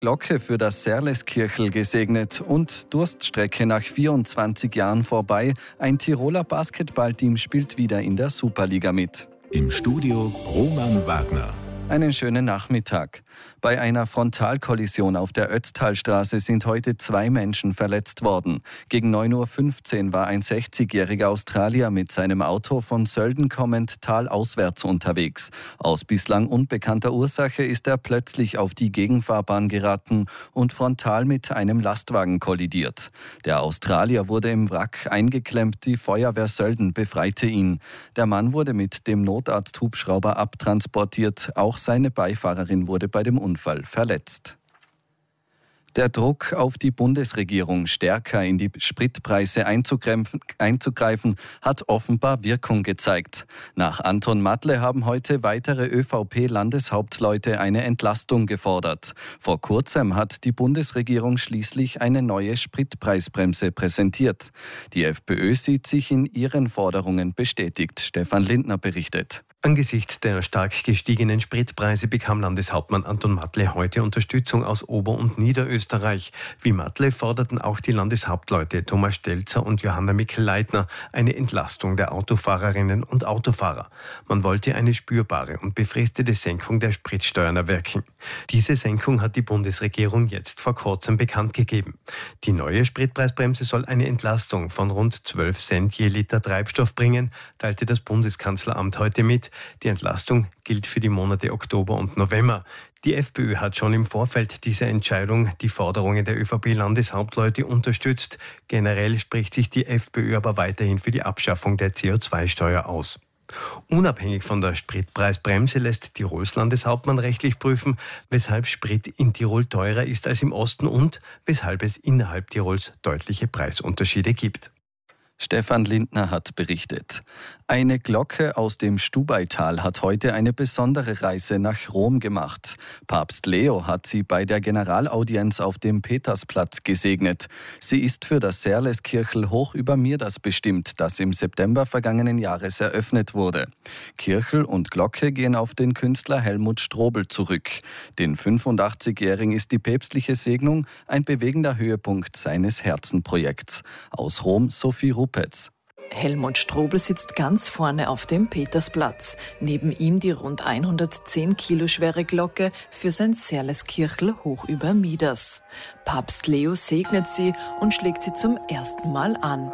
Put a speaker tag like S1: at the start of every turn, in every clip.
S1: Glocke für das Serleskirchel gesegnet und Durststrecke nach 24 Jahren vorbei. Ein Tiroler Basketballteam spielt wieder in der Superliga mit.
S2: Im Studio Roman Wagner.
S1: Einen schönen Nachmittag. Bei einer Frontalkollision auf der Ötztalstraße sind heute 2 Menschen verletzt worden. Gegen 9:15 Uhr war ein 60-jähriger Australier mit seinem Auto von Sölden kommend talauswärts unterwegs. Aus bislang unbekannter Ursache ist er plötzlich auf die Gegenfahrbahn geraten und frontal mit einem Lastwagen kollidiert. Der Australier wurde im Wrack eingeklemmt, die Feuerwehr Sölden befreite ihn. Der Mann wurde mit dem Notarzthubschrauber abtransportiert. Auch seine Beifahrerin wurde bei dem Unfall verletzt. Der Druck auf die Bundesregierung, stärker in die Spritpreise einzugreifen, hat offenbar Wirkung gezeigt. Nach Anton Matle haben heute weitere ÖVP-Landeshauptleute eine Entlastung gefordert. Vor kurzem hat die Bundesregierung schließlich eine neue Spritpreisbremse präsentiert. Die FPÖ sieht sich in ihren Forderungen bestätigt. Stefan Lindner berichtet.
S3: Angesichts der stark gestiegenen Spritpreise bekam Landeshauptmann Anton Matle heute Unterstützung aus Ober- und Niederösterreich. Wie Matle forderten auch die Landeshauptleute Thomas Stelzer und Johanna Mikl-Leitner eine Entlastung der Autofahrerinnen und Autofahrer. Man wollte eine spürbare und befristete Senkung der Spritsteuern erwirken. Diese Senkung hat die Bundesregierung jetzt vor kurzem bekannt gegeben. Die neue Spritpreisbremse soll eine Entlastung von rund 12 Cent je Liter Treibstoff bringen, teilte das Bundeskanzleramt heute mit. Die Entlastung gilt für die Monate Oktober und November. Die FPÖ hat schon im Vorfeld dieser Entscheidung die Forderungen der ÖVP-Landeshauptleute unterstützt. Generell spricht sich die FPÖ aber weiterhin für die Abschaffung der CO2-Steuer aus. Unabhängig von der Spritpreisbremse lässt Tirols Landeshauptmann rechtlich prüfen, weshalb Sprit in Tirol teurer ist als im Osten und weshalb es innerhalb Tirols deutliche Preisunterschiede gibt.
S1: Stefan Lindner hat berichtet. Eine Glocke aus dem Stubaital hat heute eine besondere Reise nach Rom gemacht. Papst Leo hat sie bei der Generalaudienz auf dem Petersplatz gesegnet. Sie ist für das Serleskirchel hoch über Mirdas bestimmt, das im September vergangenen Jahres eröffnet wurde. Kirchel und Glocke gehen auf den Künstler Helmut Strobl zurück. Den 85-Jährigen ist die päpstliche Segnung ein bewegender Höhepunkt seines Herzenprojekts. Aus Rom Sophie Ruppetz.
S4: Helmut Strobl sitzt ganz vorne auf dem Petersplatz. Neben ihm die rund 110 Kilo schwere Glocke für sein Serleskirchel hoch über Midas. Papst Leo segnet sie und schlägt sie zum ersten Mal an.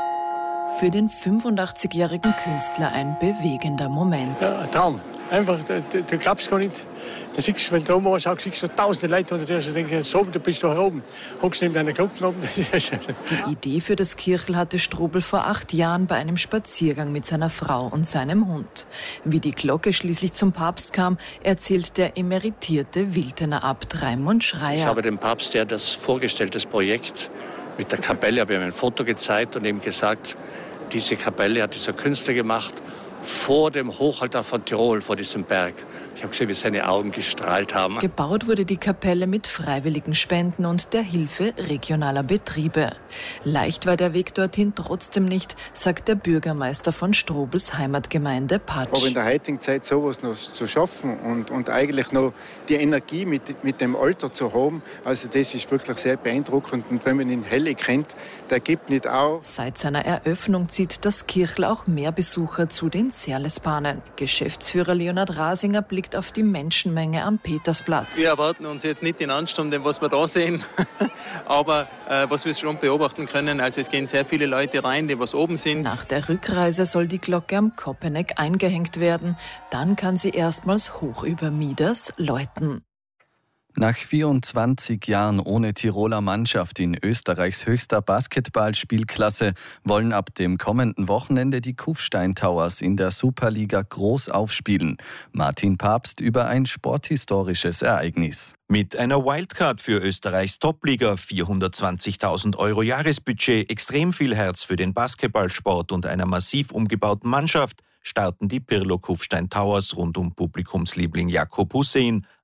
S4: Für den 85-jährigen Künstler ein bewegender Moment.
S5: Ja, ein Traum. Einfach, du glaubst gar nicht. Da siehst du, wenn du oben sagst, siehst du tausende Leute unter dir und denkst, so, du bist doch oben. Hockst neben deiner Glocken oben.
S4: Die Idee für das Kirchel hatte Strobl vor 8 Jahren bei einem Spaziergang mit seiner Frau und seinem Hund. Wie die Glocke schließlich zum Papst kam, erzählt der emeritierte Wiltener Abt Raimund Schreier.
S6: Ich habe dem Papst ja das vorgestellt, das Projekt mit der Kapelle, habe ihm ein Foto gezeigt und ihm gesagt, diese Kapelle hat dieser Künstler gemacht vor dem Hochaltar von Tirol, vor diesem Berg. Ich habe gesehen, wie seine Augen gestrahlt haben.
S4: Gebaut wurde die Kapelle mit freiwilligen Spenden und der Hilfe regionaler Betriebe. Leicht war der Weg dorthin trotzdem nicht, sagt der Bürgermeister von Strobls Heimatgemeinde Patsch.
S7: Aber in der heutigen Zeit sowas noch zu schaffen und eigentlich noch die Energie mit dem Alter zu haben, also das ist wirklich sehr beeindruckend. Und wenn man ihn Helle kennt, der gibt nicht auf.
S4: Seit seiner Eröffnung zieht das Kirchel auch mehr Besucher zu den Serlesbahnen. Geschäftsführer Leonhard Rasinger blickt auf die Menschenmenge am Petersplatz.
S8: Wir erwarten uns jetzt nicht den Ansturm, den was wir da sehen, aber was wir schon beobachten können, also es gehen sehr viele Leute rein, die was oben sind.
S4: Nach der Rückreise soll die Glocke am Koppeneck eingehängt werden. Dann kann sie erstmals hoch über Midas läuten.
S1: Nach 24 Jahren ohne Tiroler Mannschaft in Österreichs höchster Basketballspielklasse wollen ab dem kommenden Wochenende die Kufstein Towers in der Superliga groß aufspielen. Martin Papst über ein sporthistorisches Ereignis.
S9: Mit einer Wildcard für Österreichs Topliga, 420.000 € Jahresbudget, extrem viel Herz für den Basketballsport und einer massiv umgebauten Mannschaft starten die Pirlo Kufstein Towers rund um Publikumsliebling Jakob Hussein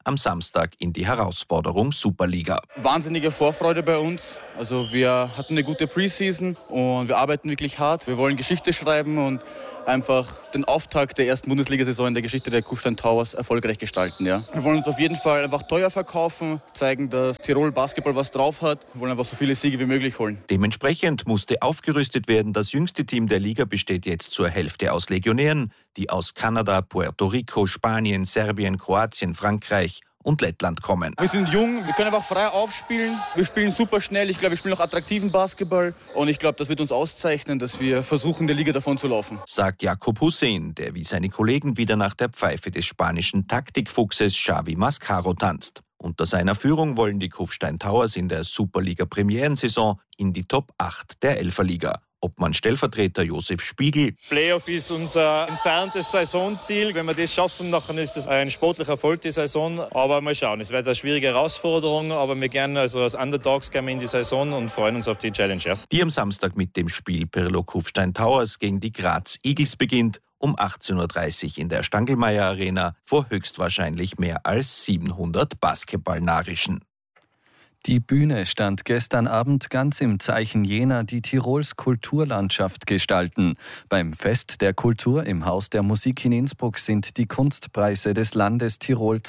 S9: am Samstag in die Herausforderung Superliga.
S10: Wahnsinnige Vorfreude bei uns. Also wir hatten eine gute Preseason und wir arbeiten wirklich hart. Wir wollen Geschichte schreiben und einfach den Auftakt der ersten Bundesliga-Saison in der Geschichte der Kufstein Towers erfolgreich gestalten. Ja. Wir wollen uns auf jeden Fall einfach teuer verkaufen, zeigen, dass Tirol Basketball was drauf hat. Wir wollen einfach so viele Siege wie möglich holen.
S9: Dementsprechend musste aufgerüstet werden. Das jüngste Team der Liga besteht jetzt zur Hälfte aus Legionären, die aus Kanada, Puerto Rico, Spanien, Serbien, Kroatien, Frankreich und Lettland kommen.
S10: Wir sind jung, wir können einfach frei aufspielen. Wir spielen super schnell. Ich glaube, wir spielen auch attraktiven Basketball. Und ich glaube, das wird uns auszeichnen, dass wir versuchen, der Liga davon zu laufen.
S9: Sagt Jakob Hussein, der wie seine Kollegen wieder nach der Pfeife des spanischen Taktikfuchses Xavi Mascaro tanzt. Unter seiner Führung wollen die Kufstein Towers in der Superliga-Premierensaison in die Top 8 der Elferliga. Obmann-Stellvertreter Josef Spiegel.
S11: Playoff ist unser entferntes Saisonziel. Wenn wir das schaffen, dann ist es ein sportlicher Erfolg die Saison. Aber mal schauen, es wird eine schwierige Herausforderung. Aber wir gerne als Underdogs gehen wir in die Saison und freuen uns auf die Challenge. Ja.
S9: Die am Samstag mit dem Spiel Pirlo Kufstein Towers gegen die Graz Eagles beginnt. Um 18.30 Uhr in der Stangelmeier Arena vor höchstwahrscheinlich mehr als 700 Basketballnarischen.
S1: Die Bühne stand gestern Abend ganz im Zeichen jener, die Tirols Kulturlandschaft gestalten. Beim Fest der Kultur im Haus der Musik in Innsbruck sind die Kunstpreise des Landes Tirol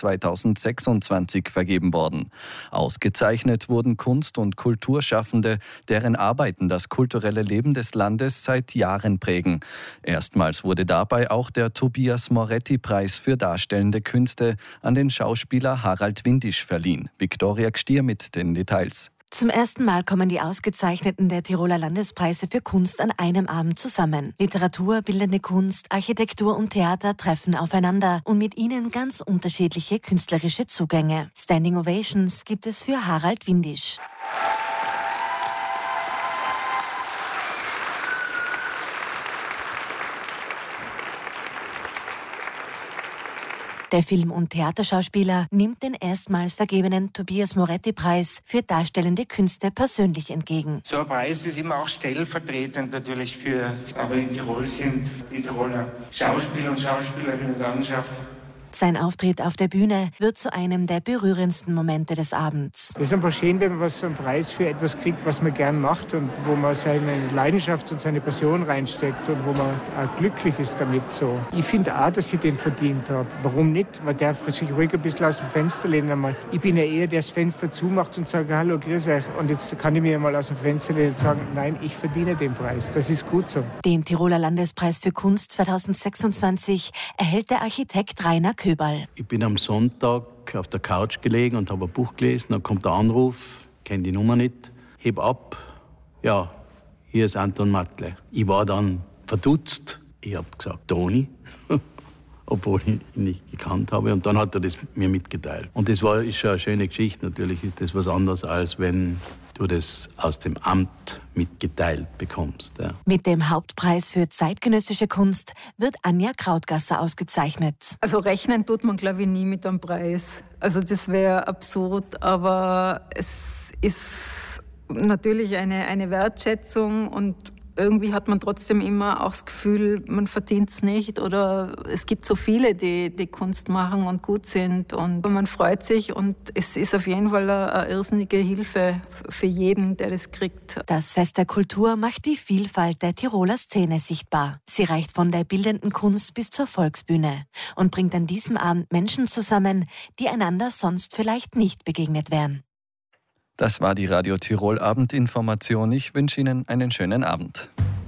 S1: 2026 vergeben worden. Ausgezeichnet wurden Kunst- und Kulturschaffende, deren Arbeiten das kulturelle Leben des Landes seit Jahren prägen. Erstmals wurde dabei auch der Tobias-Moretti-Preis für darstellende Künste an den Schauspieler Harald Windisch verliehen. Viktoria Gstier mit den Details.
S12: Zum ersten Mal kommen die Ausgezeichneten der Tiroler Landespreise für Kunst an einem Abend zusammen. Literatur, bildende Kunst, Architektur und Theater treffen aufeinander und mit ihnen ganz unterschiedliche künstlerische Zugänge. Standing Ovations gibt es für Harald Windisch. Der Film- und Theaterschauspieler nimmt den erstmals vergebenen Tobias-Moretti-Preis für darstellende Künste persönlich entgegen.
S13: So ein Preis ist immer auch stellvertretend natürlich aber in Tirol sind die Tiroler Schauspieler und Schauspielerinnen der Landschaft.
S12: Sein Auftritt auf der Bühne wird zu einem der berührendsten Momente des Abends.
S14: Es ist einfach schön, wenn man so einen Preis für etwas kriegt, was man gern macht und wo man seine Leidenschaft und seine Passion reinsteckt und wo man auch glücklich ist damit. So. Ich finde auch, dass ich den verdient habe. Warum nicht? Man darf sich ruhig ein bisschen aus dem Fenster lehnen. Einmal. Ich bin ja eher, der das Fenster zumacht und sagt, hallo, grüß euch. Und jetzt kann ich mir mal aus dem Fenster lehnen und sagen, nein, ich verdiene den Preis. Das ist gut so.
S12: Den Tiroler Landespreis für Kunst 2026 erhält der Architekt Rainer Köberl.
S15: Ich bin am Sonntag auf der Couch gelegen und habe ein Buch gelesen. Dann kommt der Anruf, kenne die Nummer nicht, heb ab. Ja, hier ist Anton Matle. Ich war dann verdutzt. Ich habe gesagt, Toni, obwohl ich ihn nicht gekannt habe. Und dann hat er das mir mitgeteilt. Und das ist schon eine schöne Geschichte. Natürlich ist das was anderes, als wenn du das aus dem Amt mitgeteilt bekommst. Ja.
S12: Mit dem Hauptpreis für zeitgenössische Kunst wird Anja Krautgasser ausgezeichnet.
S16: Also rechnen tut man, glaube ich, nie mit einem Preis. Also das wäre absurd, aber es ist natürlich eine Wertschätzung und irgendwie hat man trotzdem immer auch das Gefühl, man verdient es nicht oder es gibt so viele, die Kunst machen und gut sind und man freut sich und es ist auf jeden Fall eine irrsinnige Hilfe für jeden, der das kriegt.
S12: Das Fest der Kultur macht die Vielfalt der Tiroler Szene sichtbar. Sie reicht von der bildenden Kunst bis zur Volksbühne und bringt an diesem Abend Menschen zusammen, die einander sonst vielleicht nicht begegnet wären.
S1: Das war die Radio Tirol Abendinformation. Ich wünsche Ihnen einen schönen Abend.